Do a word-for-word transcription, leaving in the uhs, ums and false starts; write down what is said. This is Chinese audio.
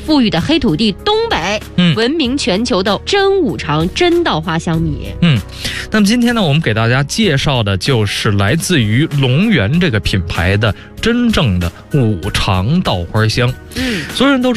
富裕的黑土地东北， 嗯， 闻名全球的真五常真稻花香米。 嗯，那么今天呢，我们给大家介绍的就是来自于龙源这个品牌的真正的五常稻花香。 嗯， 所有人都